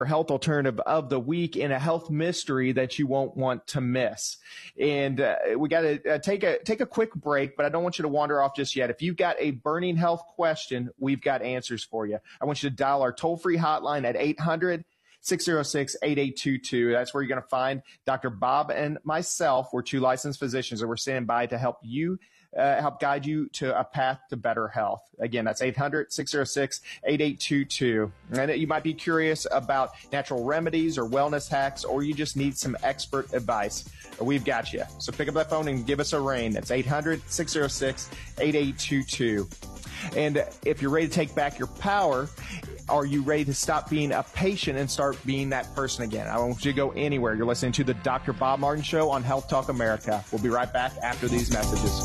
health alternative of the week and a health mystery that you won't want to miss. And we got to take a quick break, but I don't want you to wander off just yet. If you've got a burning health question, we've got answers for you. I want you to dial our toll-free hotline at 800-606-8822. That's where you're going to find Dr. Bob and myself. We're two licensed physicians, and we're standing by to help you help guide you to a path to better health. Again, that's 800-606-8822. And you might be curious about natural remedies or wellness hacks, or you just need some expert advice. We've got you. So pick up that phone and give us a ring. That's 800-606-8822. And if you're ready to take back your power, are you ready to stop being a patient and start being that person again? I don't want you to go anywhere. You're listening to the Dr. Bob Martin Show on Health Talk America. We'll be right back after these messages.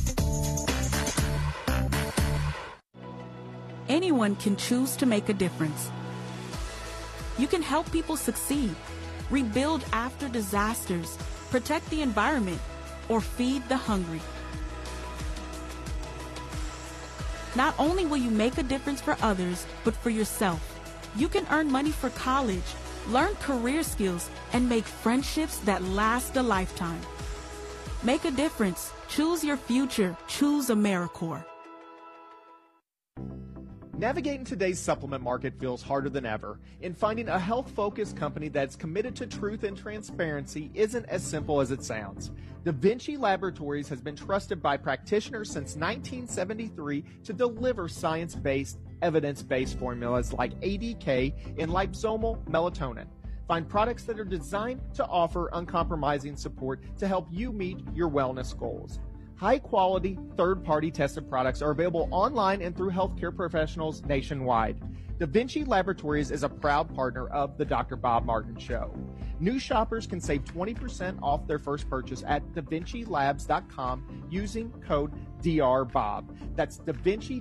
Anyone can choose to make a difference. You can help people succeed, rebuild after disasters, protect the environment, or feed the hungry. Not only will you make a difference for others, but for yourself. You can earn money for college, learn career skills, and make friendships that last a lifetime. Make a difference. Choose your future. Choose AmeriCorps. Navigating today's supplement market feels harder than ever, and finding a health-focused company that's committed to truth and transparency isn't as simple as it sounds. Da Vinci Laboratories has been trusted by practitioners since 1973 to deliver science-based, evidence-based formulas like ADK and liposomal melatonin. Find products that are designed to offer uncompromising support to help you meet your wellness goals. High-quality, third-party tested products are available online and through healthcare professionals nationwide. Da Vinci Laboratories is a proud partner of the Dr. Bob Martin Show. New shoppers can save 20% off their first purchase at DaVinciLabs.com using code DRBOB. That's DaVinci,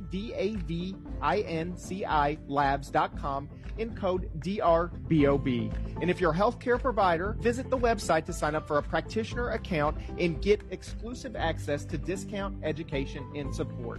DAVINCI Labs.com in code DRBOB. And if you're a healthcare provider, visit the website to sign up for a practitioner account and get exclusive access to discount, education, and support.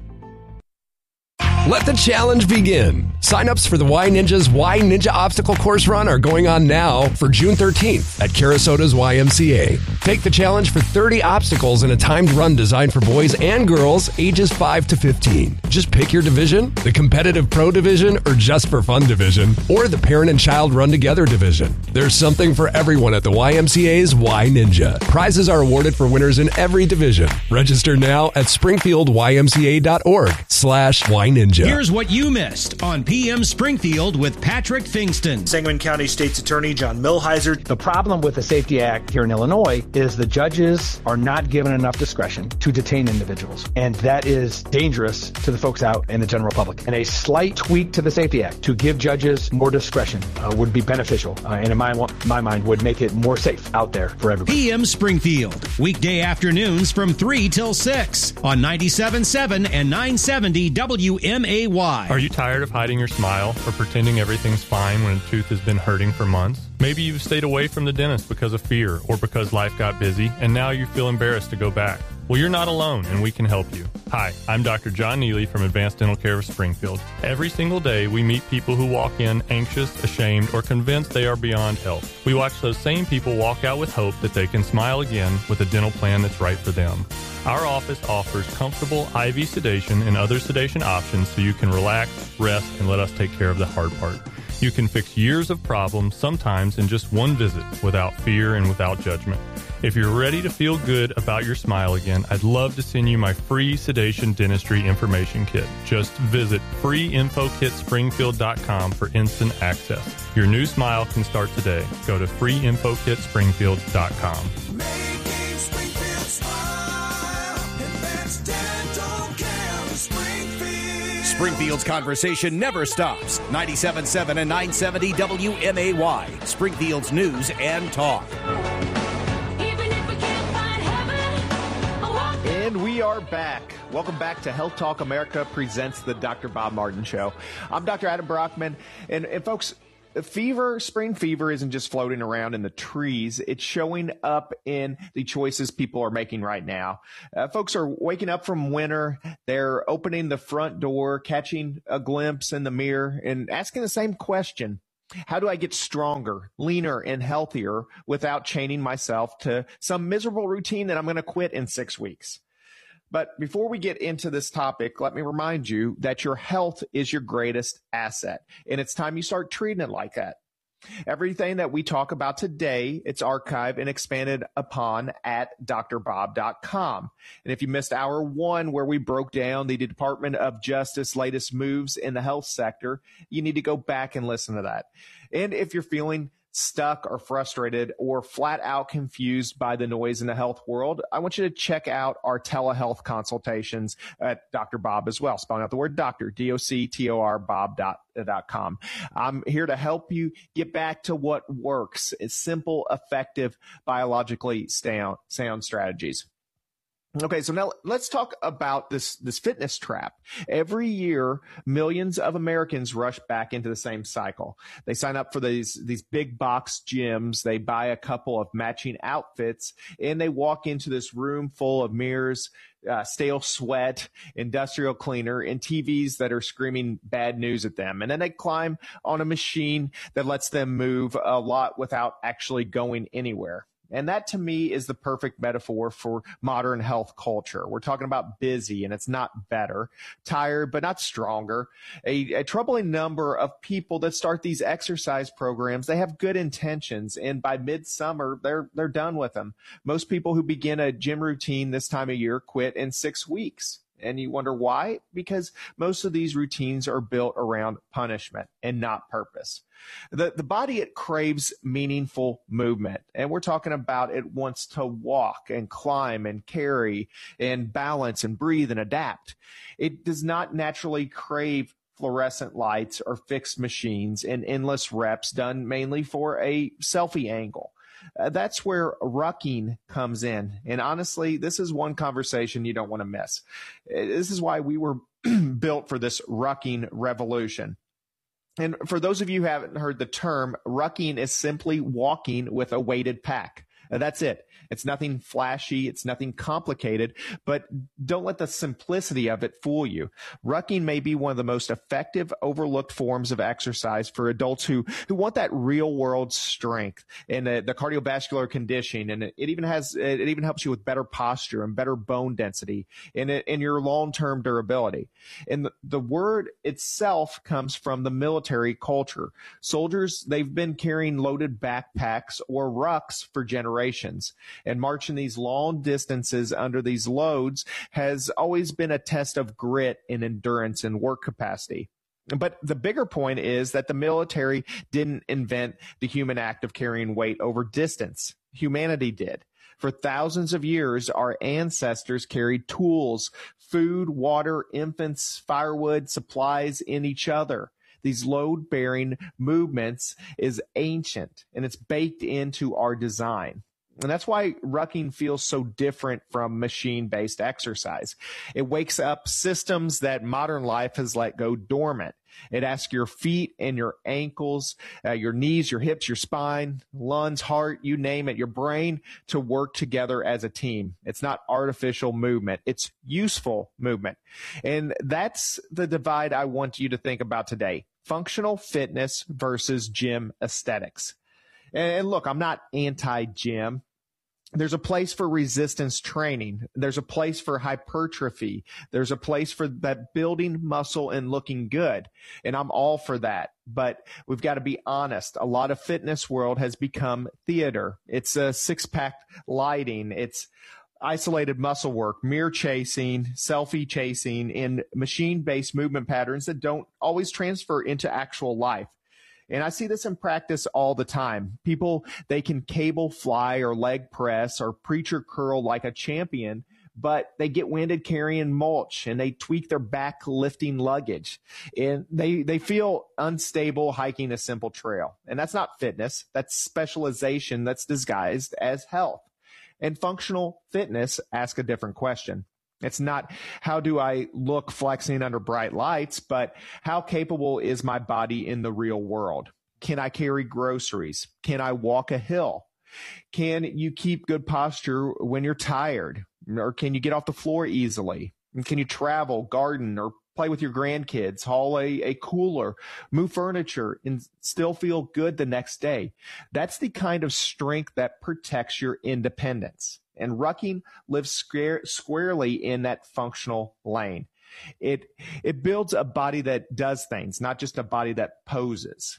Let the challenge begin. Sign-ups for the Y Ninja's Y Ninja Obstacle Course Run are going on now for June 13th at Carasota's YMCA. Take the challenge for 30 obstacles in a timed run designed for boys and girls ages 5 to 15. Just pick your division, the competitive pro division or just for fun division, or the parent and child run together division. There's something for everyone at the YMCA's Y Ninja. Prizes are awarded for winners in every division. Register now at springfieldymca.org/Y Ninja. Here's what you missed on PM Springfield with Patrick Fingston. Sangamon County State's Attorney John Milheiser. The problem with the Safety Act here in Illinois is the judges are not given enough discretion to detain individuals. And that is dangerous to the folks out in the general public. And a slight tweak to the Safety Act to give judges more discretion would be beneficial. And in my mind, would make it more safe out there for everybody. PM Springfield, weekday afternoons from 3 till 6 on 97.7 and 970 WMAY. Are you tired of hiding your smile or pretending everything's fine when a tooth has been hurting for months? Maybe you've stayed away from the dentist because of fear or because life got busy and now you feel embarrassed to go back. Well, you're not alone, and we can help you. Hi, I'm Dr. John Neely from Advanced Dental Care of Springfield. Every single day, we meet people who walk in anxious, ashamed, or convinced they are beyond help. We watch those same people walk out with hope that they can smile again with a dental plan that's right for them. Our office offers comfortable IV sedation and other sedation options so you can relax, rest, and let us take care of the hard part. You can fix years of problems, sometimes in just one visit, without fear and without judgment. If you're ready to feel good about your smile again, I'd love to send you my free sedation dentistry information kit. Just visit freeinfokitspringfield.com for instant access. Your new smile can start today. Go to freeinfokitspringfield.com. Making Springfield smile. Advanced Dental Care of Springfield. Springfield's conversation never stops. 97.7 and 970 WMAY. Springfield's news and talk. And we are back. Welcome back to Health Talk America presents the Dr. Bob Martin Show. I'm Dr. Adam Brockman. And folks, spring fever isn't just floating around in the trees. It's showing up in the choices people are making right now. Folks are waking up from winter. They're opening the front door, catching a glimpse in the mirror, and asking the same question. How do I get stronger, leaner, and healthier without chaining myself to some miserable routine that I'm going to quit in 6 weeks? But before we get into this topic, let me remind you that your health is your greatest asset, and it's time you start treating it like that. Everything that we talk about today, it's archived and expanded upon at drbob.com. And if you missed hour 1 where we broke down the Department of Justice latest moves in the health sector, you need to go back and listen to that. And if you're feeling stuck or frustrated or flat out confused by the noise in the health world, I want you to check out our telehealth consultations at Dr. Bob as well. Spelling out the word doctor, DOCTOR, Bob.com. I'm here to help you get back to what works. It's simple, effective, biologically sound strategies. Okay, so now let's talk about this fitness trap. Every year, millions of Americans rush back into the same cycle. They sign up for these big box gyms. They buy a couple of matching outfits, and they walk into this room full of mirrors, stale sweat, industrial cleaner, and TVs that are screaming bad news at them. And then they climb on a machine that lets them move a lot without actually going anywhere. And that, to me, is the perfect metaphor for modern health culture. We're talking about busy, and it's not better, tired, but not stronger. A troubling number of people that start these exercise programs, they have good intentions, and by midsummer, they're done with them. Most people who begin a gym routine this time of year quit in 6 weeks. And you wonder why? Because most of these routines are built around punishment and not purpose. The body, it craves meaningful movement. And we're talking about it wants to walk and climb and carry and balance and breathe and adapt. It does not naturally crave fluorescent lights or fixed machines and endless reps done mainly for a selfie angle. That's where rucking comes in. And honestly, this is one conversation you don't want to miss. This is why we were built for this rucking revolution. And for those of you who haven't heard the term, rucking is simply walking with a weighted pack. That's it. It's nothing flashy. It's nothing complicated, but don't let the simplicity of it fool you. Rucking may be one of the most effective, overlooked forms of exercise for adults who want that real world strength and the cardiovascular conditioning. And it even helps you with better posture and better bone density and your long-term durability. And the word itself comes from the military culture. Soldiers, they've been carrying loaded backpacks or rucks for generations. And marching these long distances under these loads has always been a test of grit and endurance and work capacity. But the bigger point is that the military didn't invent the human act of carrying weight over distance. Humanity did. For thousands of years, our ancestors carried tools, food, water, infants, firewood, supplies in each other. These load-bearing movements is ancient, and it's baked into our design. And that's why rucking feels so different from machine-based exercise. It wakes up systems that modern life has let go dormant. It asks your feet and your ankles, your knees, your hips, your spine, lungs, heart, you name it, your brain to work together as a team. It's not artificial movement. It's useful movement. And that's the divide I want you to think about today. Functional fitness versus gym aesthetics. And look, I'm not anti-gym. There's a place for resistance training. There's a place for hypertrophy. There's a place for that building muscle and looking good. And I'm all for that. But we've got to be honest. A lot of fitness world has become theater. It's a six-pack lighting. It's isolated muscle work, mirror chasing, selfie chasing, and machine-based movement patterns that don't always transfer into actual life. And I see this in practice all the time. People, they can cable fly or leg press or preacher curl like a champion, but they get winded carrying mulch and they tweak their back lifting luggage. And they feel unstable hiking a simple trail. And that's not fitness. That's specialization that's disguised as health. And functional fitness asks a different question. It's not how do I look flexing under bright lights, but how capable is my body in the real world? Can I carry groceries? Can I walk a hill? Can you keep good posture when you're tired? Or can you get off the floor easily? And can you travel, garden, or play with your grandkids, haul a cooler, move furniture, and still feel good the next day. That's the kind of strength that protects your independence. And rucking lives squarely in that functional lane. It builds a body that does things, not just a body that poses.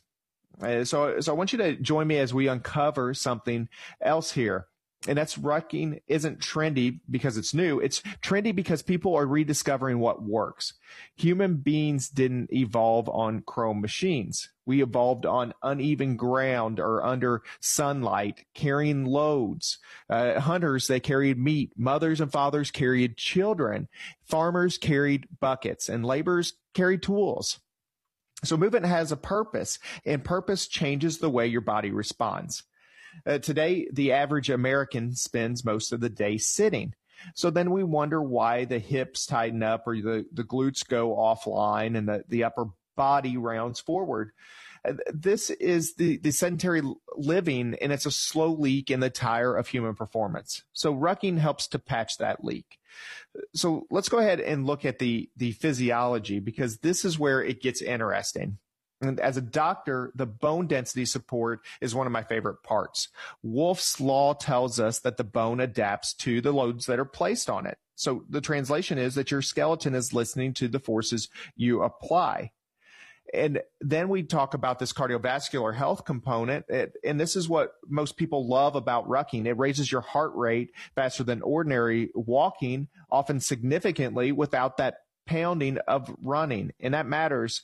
So I want you to join me as we uncover something else here. And that's rucking isn't trendy because it's new. It's trendy because people are rediscovering what works. Human beings didn't evolve on chrome machines. We evolved on uneven ground or under sunlight, carrying loads. Hunters, they carried meat. Mothers and fathers carried children. Farmers carried buckets, and laborers carried tools. So movement has a purpose, and purpose changes the way your body responds. Today, the average American spends most of the day sitting. So then we wonder why the hips tighten up or the glutes go offline and the upper body rounds forward. This is the sedentary living, and it's a slow leak in the tire of human performance. So rucking helps to patch that leak. So let's go ahead and look at the physiology, because this is where it gets interesting. And as a doctor, the bone density support is one of my favorite parts. Wolff's Law tells us that the bone adapts to the loads that are placed on it. So the translation is that your skeleton is listening to the forces you apply. And then we talk about this cardiovascular health component, and this is what most people love about rucking. It raises your heart rate faster than ordinary walking, often significantly, without that pounding of running. And that matters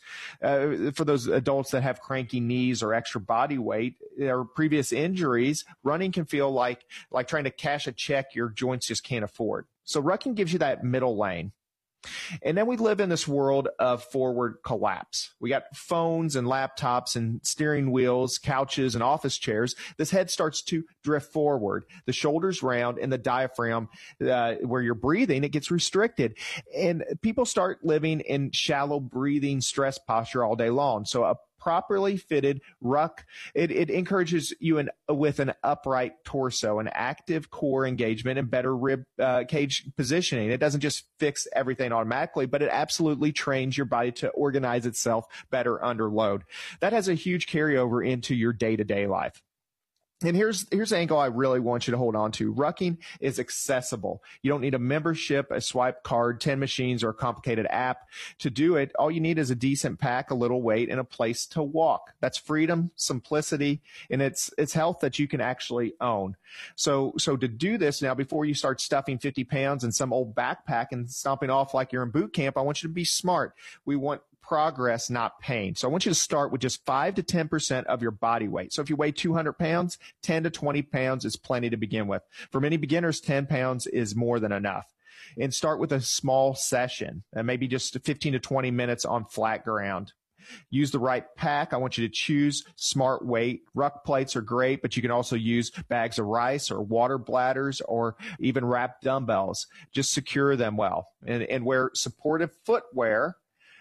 for those adults that have cranky knees or extra body weight or previous injuries. Running can feel like trying to cash a check your joints just can't afford. So rucking gives you that middle lane. And then we live in this world of forward collapse. We got phones and laptops and steering wheels, couches and office chairs. This head starts to drift forward. The shoulders round and the diaphragm, where you're breathing, it gets restricted. And people start living in shallow breathing stress posture all day long. So a properly fitted ruck, it encourages you with an upright torso, an active core engagement, and better rib cage positioning. It doesn't just fix everything automatically, but it absolutely trains your body to organize itself better under load. That has a huge carryover into your day-to-day life. And here's the angle I really want you to hold on to. Rucking is accessible. You don't need a membership, a swipe card, 10 machines, or a complicated app to do it. All you need is a decent pack, a little weight, and a place to walk. That's freedom, simplicity, and it's health that you can actually own. So to do this now, before you start stuffing 50 pounds in some old backpack and stomping off like you're in boot camp, I want you to be smart. We want progress, not pain. So I want you to start with just 5 to 10% of your body weight. So if you weigh 200 pounds, 10 to 20 pounds is plenty to begin with. For many beginners, 10 pounds is more than enough. And start with a small session, maybe just 15 to 20 minutes on flat ground. Use the right pack. I want you to choose smart weight. Ruck plates are great, but you can also use bags of rice or water bladders or even wrapped dumbbells. Just secure them well and wear supportive footwear.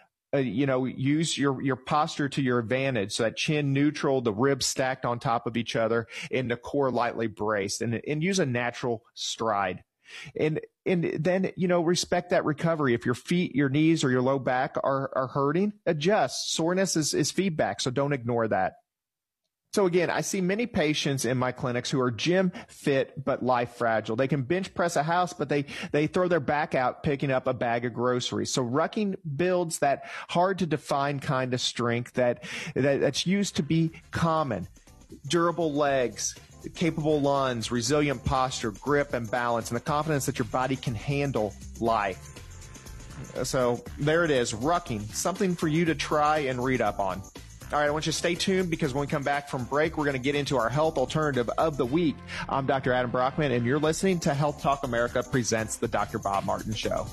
Use your posture to your advantage, so that chin neutral, the ribs stacked on top of each other, and the core lightly braced, and use a natural stride. And then, respect that recovery. If your feet, your knees, or your low back are hurting, adjust. Soreness is feedback, so don't ignore that. So again, I see many patients in my clinics who are gym fit but life fragile. They can bench press a house, but they throw their back out picking up a bag of groceries. So rucking builds that hard to define kind of strength that's used to be common. Durable legs, capable lungs, resilient posture, grip and balance, and the confidence that your body can handle life. So there it is, rucking, something for you to try and read up on. All right, I want you to stay tuned, because when we come back from break, we're going to get into our health alternative of the week. I'm Dr. Adam Brockman, and you're listening to Health Talk America presents the Dr. Bob Martin Show.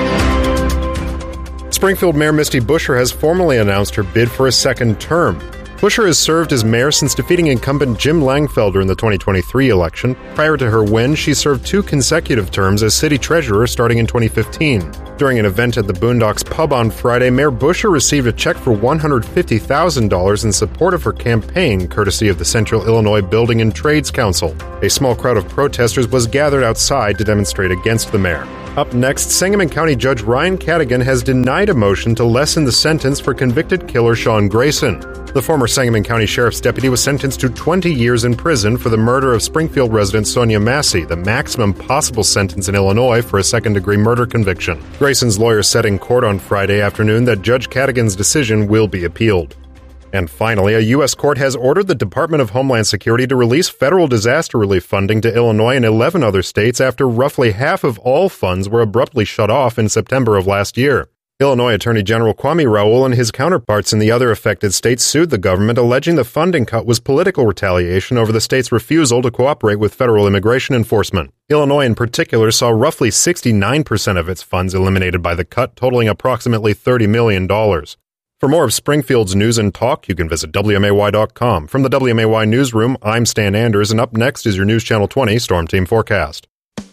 Springfield Mayor Misty Buscher has formally announced her bid for a second term. Buscher has served as mayor since defeating incumbent Jim Langfelder in the 2023 election. Prior to her win, she served 2 consecutive terms as city treasurer starting in 2015. During an event at the Boondocks Pub on Friday, Mayor Buscher received a check for $150,000 in support of her campaign, courtesy of the Central Illinois Building and Trades Council. A small crowd of protesters was gathered outside to demonstrate against the mayor. Up next, Sangamon County Judge Ryan Cadigan has denied a motion to lessen the sentence for convicted killer Sean Grayson. The former Sangamon County Sheriff's deputy was sentenced to 20 years in prison for the murder of Springfield resident Sonia Massey, the maximum possible sentence in Illinois for a second-degree murder conviction. Grayson's lawyer said in court on Friday afternoon that Judge Cadigan's decision will be appealed. And finally, a U.S. court has ordered the Department of Homeland Security to release federal disaster relief funding to Illinois and 11 other states after roughly half of all funds were abruptly shut off in September of last year. Illinois Attorney General Kwame Raoul and his counterparts in the other affected states sued the government, alleging the funding cut was political retaliation over the state's refusal to cooperate with federal immigration enforcement. Illinois in particular saw roughly 69% of its funds eliminated by the cut, totaling approximately $30 million. For more of Springfield's news and talk, you can visit WMAY.com. From the WMAY newsroom, I'm Stan Anders, and up next is your News Channel 20 Storm Team Forecast.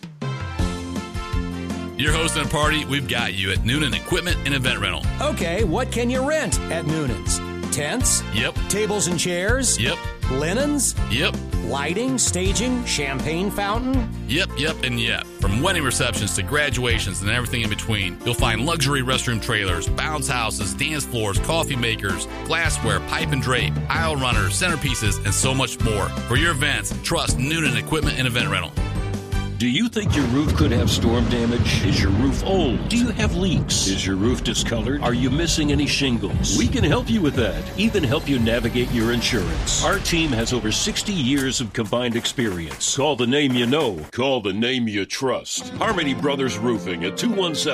You're hosting a party, we've got you at Noonan Equipment and Event Rental. Okay, what can you rent at Noonan's? Tents? Yep. Tables and chairs? Yep. Linens? Yep. Lighting, staging, champagne fountain? Yep, and yep. From wedding receptions to graduations and everything in between, you'll find luxury restroom trailers, bounce houses, dance floors, coffee makers, glassware, pipe and drape, aisle runners, centerpieces, and so much more. For your events, trust Noonan Equipment and Event Rental. Do you think your roof could have storm damage? Is your roof old? Do you have leaks? Is your roof discolored? Are you missing any shingles? We can help you with that, even help you navigate your insurance. Our team has over 60 years of combined experience. Call the name you know. Call the name you trust. Harmony Brothers Roofing at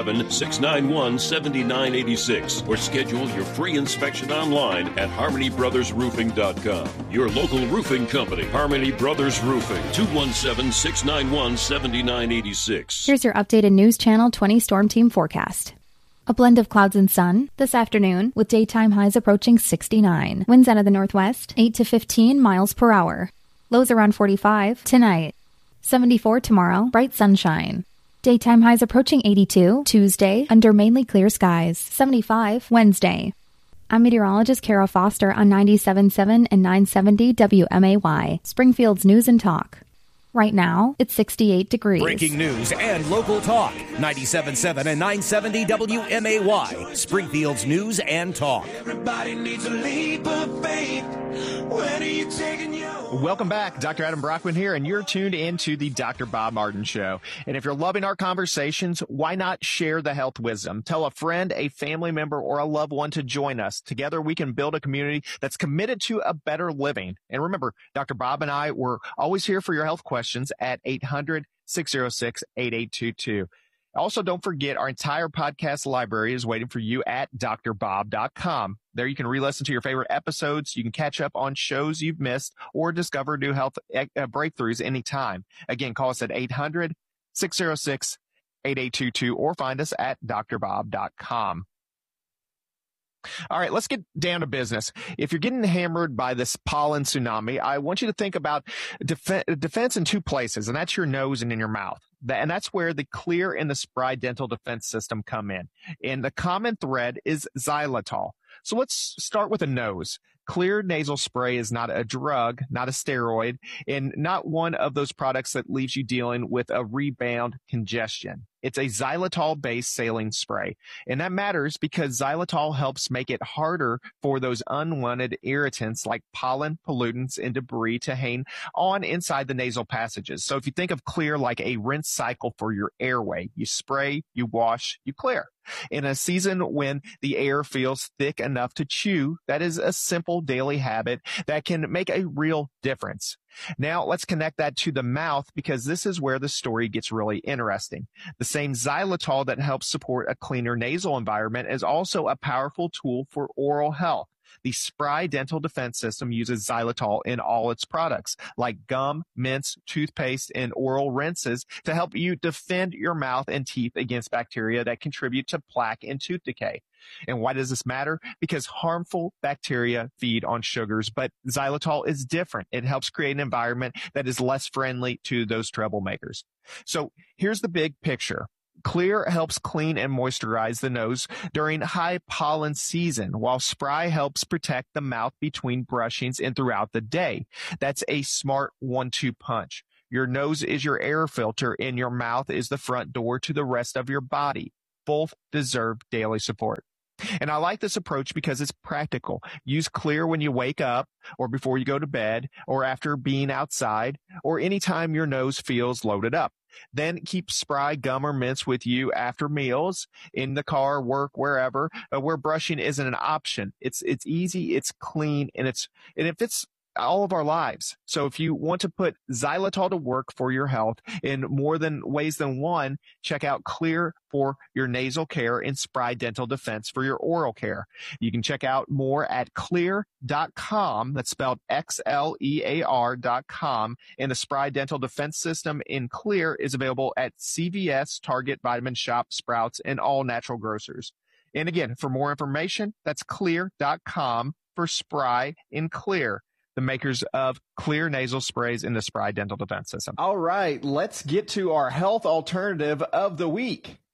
217-691-7986 or schedule your free inspection online at harmonybrothersroofing.com. Your local roofing company, Harmony Brothers Roofing, 217-691-7986. Here's your updated News Channel 20 Storm Team forecast. A blend of clouds and sun this afternoon with daytime highs approaching 69. Winds out of the northwest, 8 to 15 miles per hour. Lows around 45 tonight. 74 tomorrow, bright sunshine. Daytime highs approaching 82 Tuesday under mainly clear skies. 75 Wednesday. I'm meteorologist Kara Foster on 97.7 and 970 WMAY, Springfield's News and Talk. Right now, it's 68 degrees. Breaking news and local talk. 97.7 and 970 WMAY. Springfield's News and Talk. Everybody needs a leap of faith. When are you taking your... Welcome back. Dr. Adam Brockman here, and you're tuned into the Dr. Bob Martin Show. And if you're loving our conversations, why not share the health wisdom? Tell a friend, a family member, or a loved one to join us. Together, we can build a community that's committed to a better living. And remember, Dr. Bob and I were always here for your health questions at 800-606-8822. Also, don't forget our entire podcast library is waiting for you at drbob.com. There you can re-listen to your favorite episodes. You can catch up on shows you've missed or discover new health breakthroughs anytime. Again, call us at 800-606-8822 or find us at drbob.com. All right, let's get down to business. If you're getting hammered by this pollen tsunami, I want you to think about defense in two places, and that's your nose and in your mouth. And that's where the Xlear and the Spry dental defense system come in. And the common thread is xylitol. So let's start with the nose. Xlear nasal spray is not a drug, not a steroid, and not one of those products that leaves you dealing with a rebound congestion. It's a xylitol-based saline spray. And that matters because xylitol helps make it harder for those unwanted irritants like pollen, pollutants, and debris to hang on inside the nasal passages. So if you think of Xlear like a rinse cycle for your airway, you spray, you wash, you clear. In a season when the air feels thick enough to chew, that is a simple daily habit that can make a real difference. Now, let's connect that to the mouth because this is where the story gets really interesting. The same xylitol that helps support a cleaner nasal environment is also a powerful tool for oral health. The Spry Dental Defense System uses xylitol in all its products, like gum, mints, toothpaste, and oral rinses to help you defend your mouth and teeth against bacteria that contribute to plaque and tooth decay. And why does this matter? Because harmful bacteria feed on sugars, but xylitol is different. It helps create an environment that is less friendly to those troublemakers. So here's the big picture. Clear helps clean and moisturize the nose during high pollen season, while Spry helps protect the mouth between brushings and throughout the day. That's a smart 1-2 punch. Your nose is your air filter, and your mouth is the front door to the rest of your body. Both deserve daily support. And I like this approach because it's practical. Use Clear when you wake up or before you go to bed or after being outside or anytime your nose feels loaded up. Then keep Spry gum or mints with you after meals, in the car, work, wherever, where brushing isn't an option. It's easy, it's clean, and it fits all of our lives. So if you want to put xylitol to work for your health in more than ways than one, check out Clear for your nasal care and Spry Dental Defense for your oral care. You can check out more at Xlear.com. That's spelled Xlear.com. And the Spry Dental Defense System in Clear is available at CVS, Target, Vitamin Shop, Sprouts, and all natural grocers. And again, for more information, that's Xlear.com for Spry in Clear, the makers of Clear nasal sprays in the Spry Dental Defense System. All right, let's get to our health alternative of the week.